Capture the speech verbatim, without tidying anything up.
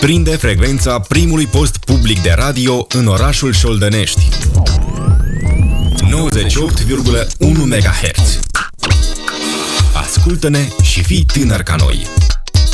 Prinde frecvența primului post public de radio în orașul Șoldănești. nouăzeci și opt virgulă unu megahertz. Ascultă-ne și fii tânăr ca noi.